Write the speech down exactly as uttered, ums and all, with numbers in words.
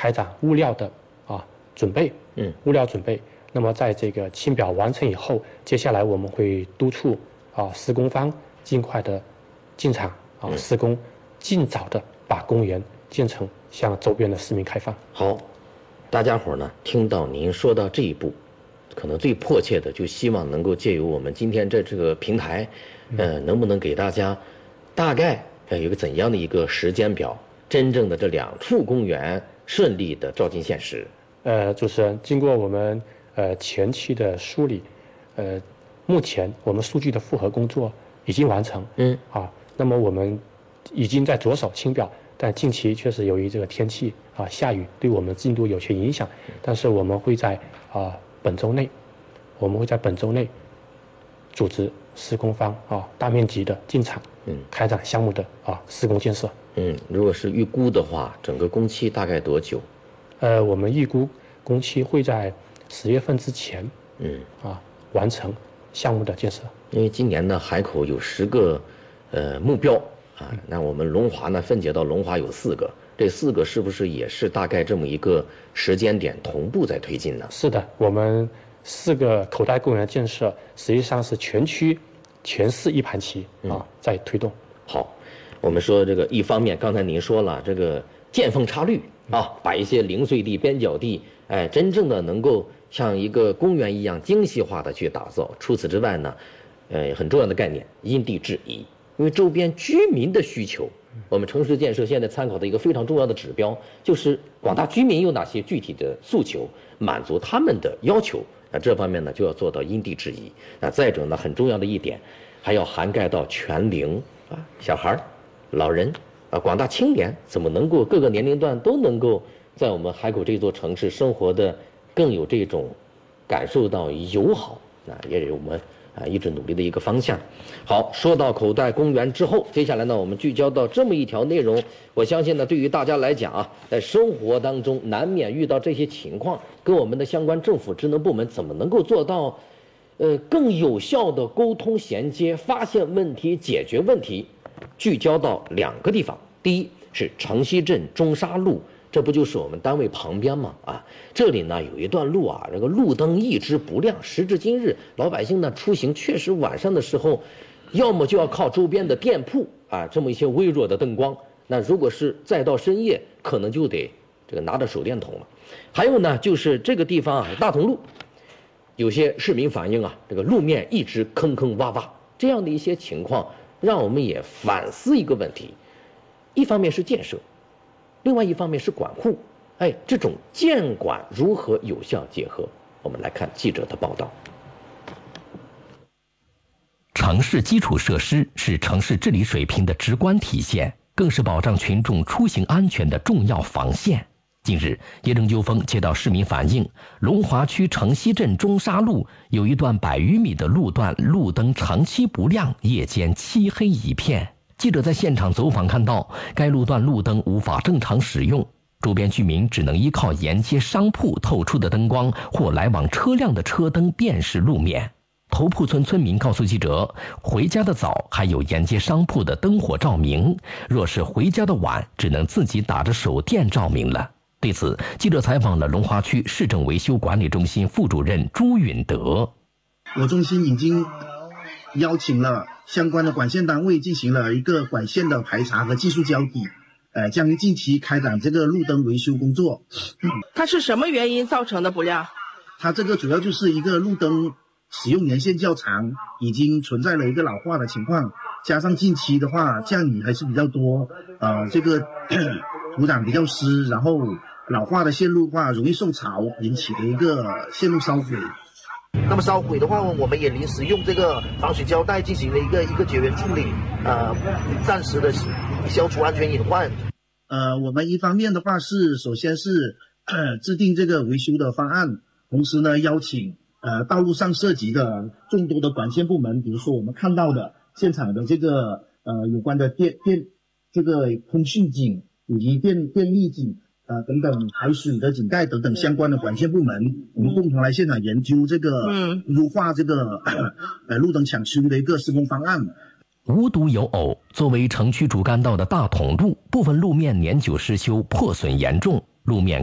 开展物料的啊准备， 嗯， 物料准备。那么在这个清表完成以后，接下来我们会督促啊施工方尽快的进场啊施工，尽早的把公园建成向周边的市民开放。 好，大家伙呢听到您说到这一步，可能最迫切的就希望能够借由我们今天这这个平台，呃，能不能给大家大概呃有个怎样的一个时间表，真正的这两处公园顺利的照进现实？ 呃，主持人，经过我们呃前期的梳理，呃，目前我们数据的复核工作已经完成， 嗯， 啊，那么我们已经在着手清表，但近期确实由于这个天气啊下雨，对我们进度有些影响，但是我们会在啊本周内，我们会在本周内组织施工方啊大面积的进场， 嗯， 开展项目的啊施工建设。 嗯，如果是预估的话，整个工期大概多久？ 呃，我们预估工期会在十月份之前， 嗯啊，完成项目的建设。 因为今年呢，海口有十个呃目标啊，那我们龙华呢分解到龙华有四个，这四个是不是也是大概这么一个时间点同步在推进呢？ 是的，我们四个口袋公园建设实际上是全区全市一盘棋啊、 嗯、 在推动。 好，我们说这个一方面，刚才您说了这个见缝插绿啊，把一些零碎地、边角地，哎，真正的能够像一个公园一样精细化的去打造。除此之外呢，呃，很重要的概念因地制宜，因为周边居民的需求，我们城市建设现在参考的一个非常重要的指标，就是广大居民有哪些具体的诉求，满足他们的要求。那这方面呢，就要做到因地制宜。那再者呢，很重要的一点，还要涵盖到全龄啊，小孩、老人啊，广大青年，怎么能够各个年龄段都能够在我们海口这座城市生活的更有这种感受到友好，那也是我们啊一直努力的一个方向。好，说到口袋公园之后，接下来呢，我们聚焦到这么一条内容。我相信呢，对于大家来讲啊，在生活当中难免遇到这些情况，跟我们的相关政府职能部门怎么能够做到，呃，更有效的沟通衔接，发现问题，解决问题，聚焦到两个地方。第一是城西镇中沙路。这不就是我们单位旁边吗？啊，这里呢有一段路啊，这个路灯一直不亮，时至今日，老百姓呢出行确实晚上的时候，要么就要靠周边的店铺啊，这么一些微弱的灯光。那如果是再到深夜，可能就得这个拿着手电筒了。还有呢，就是这个地方啊，大同路，有些市民反映啊，这个路面一直坑坑洼洼，这样的一些情况，让我们也反思一个问题：一方面是建设。另外一方面是管护，哎，这种建管如何有效结合？我们来看记者的报道。 城市基础设施是城市治理水平的直观体现，更是保障群众出行安全的重要防线。近日，叶正纠峰接到市民反映，龙华区城西镇中沙路有一段百余米的路段路灯长期不亮，夜间漆黑一片。记者在现场走访看到，该路段路灯无法正常使用，周边居民只能依靠沿街商铺透出的灯光或来往车辆的车灯辨识路面。头铺村村民告诉记者，回家的早还有沿街商铺的灯火照明，若是回家的晚，只能自己打着手电照明了。对此，记者采访了龙华区市政维修管理中心副主任朱允德。 我中心已经邀请了相关的管线单位进行了一个管线的排查和技术交底，呃，将于近期开展这个路灯维修工作。 嗯、它是什么原因造成的不亮？ 它这个主要就是一个路灯使用年限较长，已经存在了一个老化的情况，加上近期的话降雨还是比较多，呃，这个土壤比较湿，然后老化的线路的话容易受潮引起的一个线路烧毁。那么烧毁的话，我们也临时用这个防水胶带进行了一个一个绝缘处理，呃，暂时的消除安全隐患。呃，我们一方面的话是首先是呃制定这个维修的方案，同时呢邀请呃道路上涉及的众多的管线部门，比如说我们看到的现场的这个呃有关的电电这个通讯井以及电电力井。呃，等等排水的井盖等等相关的管线部门，我们共同来现场研究这个嗯优化这个呃路灯抢修的一个施工方案。 无独有偶，作为城区主干道的大同路，部分路面年久失修，破损严重，路面